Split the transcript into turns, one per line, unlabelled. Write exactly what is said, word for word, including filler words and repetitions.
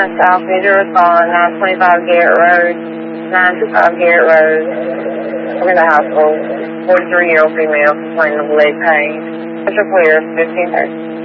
South, need to respond, nine twenty-five Garrett Road, nine twenty-five Garrett Road. I'm in the hospital, forty-three-year-old female complaining of leg pain. Central clear, fifteen thirty.